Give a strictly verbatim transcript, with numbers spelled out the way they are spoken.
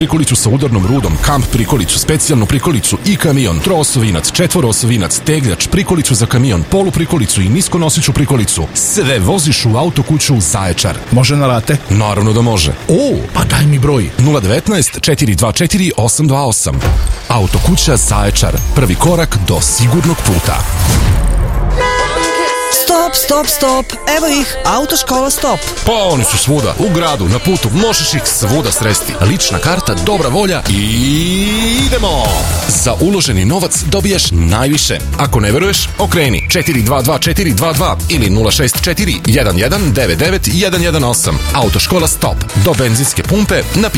prikolicu sa udarnom rudom, kamp prikolicu, specijalnu prikolicu i kamion, troosovinac, četvoroosovinac, tegljač, prikolicu za kamion, polu prikolicu i niskonosiću prikolicu. Sve voziš u Autokuću Zaječar. Može na rate? Naravno da može. O, pa daj mi broj. nula devetnaest četiri dva četiri osam dva osam. Autokuća Zaječar. Prvi korak do sigurnog puta. Stop, stop, stop. Evo ih, Autoškola Stop. Pa oni su svuda, u gradu, na putu, možeš ih svuda sresti. Lična karta, dobra volja i idemo! Za uloženi novac dobiješ najviše. Ako ne veruješ, okreni četiri dva dva četiri dva dva ili nula šest četiri jedan jedan devet devet jedan jedan osam. Autoškola Stop. Do benzinske pumpe na